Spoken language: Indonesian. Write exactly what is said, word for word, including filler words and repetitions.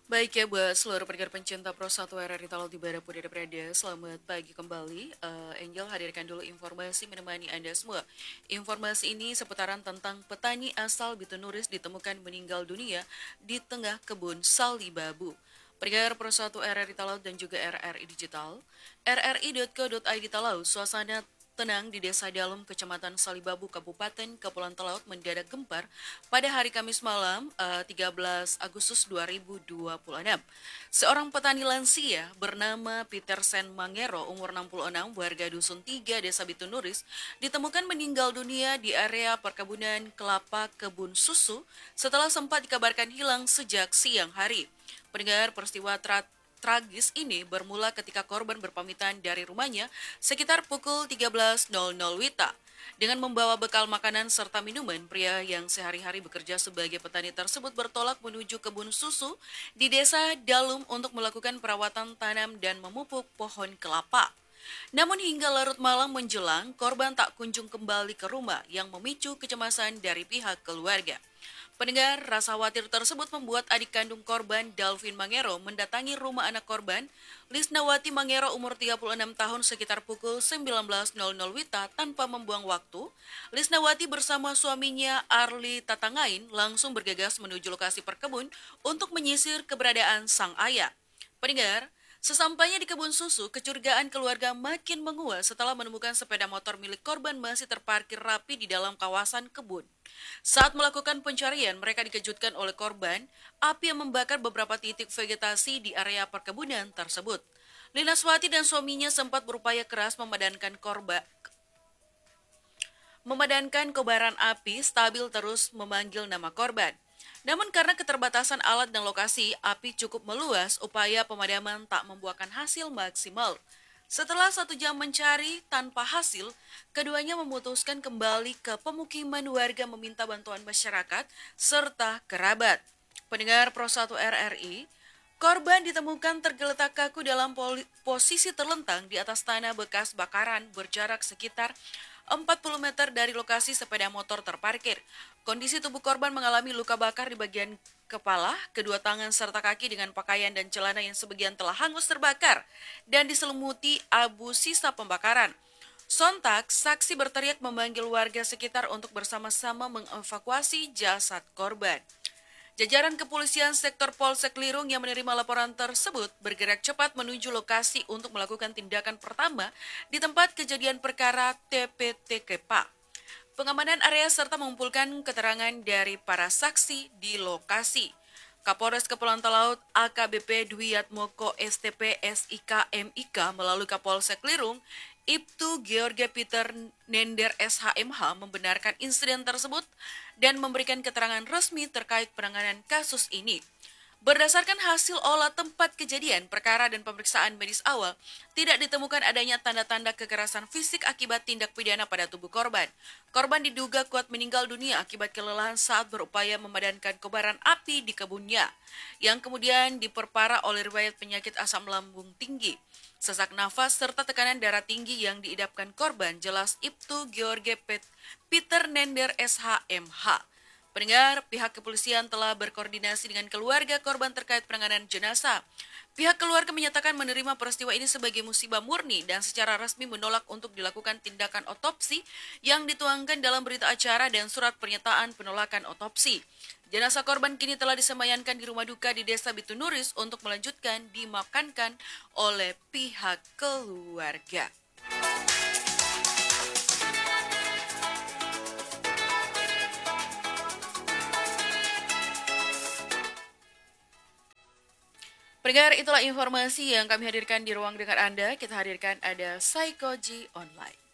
Baik ya buat seluruh pendengar pencinta Pro satu R R I Talau dimanapun Anda berada, selamat pagi kembali. Eh, Angel hadirkan dulu informasi menemani Anda semua. Informasi ini seputaran tentang petani asal Bitunuris ditemukan meninggal dunia di tengah kebun sali babu. Pendengar Pro satu R R I Talau dan juga R R I Digital, r r i dot co dot i d Talau, suasana tenang di Desa Dalem, Kecamatan Salibabu, Kabupaten Kepulauan Talaut mendadak gempar pada hari Kamis malam eh, tiga belas Agustus dua ribu dua puluh enam. Seorang petani lansia bernama Peter Sen Mangero, umur enam puluh enam, warga Dusun tiga, Desa Bitunuris, ditemukan meninggal dunia di area perkebunan kelapa kebun susu setelah sempat dikabarkan hilang sejak siang hari. Pendengar, peristiwa tra tragis ini bermula ketika korban berpamitan dari rumahnya sekitar pukul tiga belas Wita. Dengan membawa bekal makanan serta minuman, pria yang sehari-hari bekerja sebagai petani tersebut bertolak menuju kebun susu di desa Dalum untuk melakukan perawatan tanam dan memupuk pohon kelapa. Namun hingga larut malam menjelang, korban tak kunjung kembali ke rumah yang memicu kecemasan dari pihak keluarga. Pendengar, rasa khawatir tersebut membuat adik kandung korban, Dalvin Mangero, mendatangi rumah anak korban, Lisnawati Mangero umur tiga puluh enam tahun sekitar pukul sembilan belas Wita tanpa membuang waktu. Lisnawati bersama suaminya Arli Tatangain langsung bergegas menuju lokasi perkebun untuk menyisir keberadaan sang ayah. Pendengar, sesampainya di kebun susu, kecurigaan keluarga makin menguat setelah menemukan sepeda motor milik korban masih terparkir rapi di dalam kawasan kebun. Saat melakukan pencarian, mereka dikejutkan oleh korban, api yang membakar beberapa titik vegetasi di area perkebunan tersebut. Linaswati dan suaminya sempat berupaya keras memadamkan korban, memadamkan kobaran api stabil terus memanggil nama korban. Namun karena keterbatasan alat dan lokasi, api cukup meluas, upaya pemadaman tak membuahkan hasil maksimal. Setelah satu jam mencari tanpa hasil, keduanya memutuskan kembali ke pemukiman warga meminta bantuan masyarakat serta kerabat. Pendengar Pro satu R R I, korban ditemukan tergeletak kaku dalam posisi terlentang di atas tanah bekas bakaran berjarak sekitar empat puluh meter dari lokasi sepeda motor terparkir. Kondisi tubuh korban mengalami luka bakar di bagian kepala, kedua tangan serta kaki dengan pakaian dan celana yang sebagian telah hangus terbakar dan diselimuti abu sisa pembakaran. Sontak, saksi berteriak memanggil warga sekitar untuk bersama-sama mengevakuasi jasad korban. Jajaran kepolisian sektor Polsek Lirung yang menerima laporan tersebut bergerak cepat menuju lokasi untuk melakukan tindakan pertama di tempat kejadian perkara T P T K P A. Pengamanan area serta mengumpulkan keterangan dari para saksi di lokasi. Kapolres Kepulauan Talaut A K B P Dwi Atmoko S T P S I K M I K melalui Kapolsek Lirung Ibtu George Peter Nender S H M H membenarkan insiden tersebut dan memberikan keterangan resmi terkait penanganan kasus ini. Berdasarkan hasil olah tempat kejadian, perkara dan pemeriksaan medis awal, tidak ditemukan adanya tanda-tanda kekerasan fisik akibat tindak pidana pada tubuh korban. Korban diduga kuat meninggal dunia akibat kelelahan saat berupaya memadamkan kobaran api di kebunnya, yang kemudian diperparah oleh riwayat penyakit asam lambung tinggi, sesak nafas, serta tekanan darah tinggi yang diidapkan korban, jelas Ibtu George Peter Nender S H M H. Pendengar, pihak kepolisian telah berkoordinasi dengan keluarga korban terkait penanganan jenazah. Pihak keluarga menyatakan menerima peristiwa ini sebagai musibah murni dan secara resmi menolak untuk dilakukan tindakan otopsi yang dituangkan dalam berita acara dan surat pernyataan penolakan otopsi. Jenazah korban kini telah disemayamkan di rumah duka di Desa Bitunuris untuk melanjutkan dimakamkan oleh pihak keluarga. Pendengar, itulah informasi yang kami hadirkan di ruang dengar Anda. Kita hadirkan ada Psychoji Online.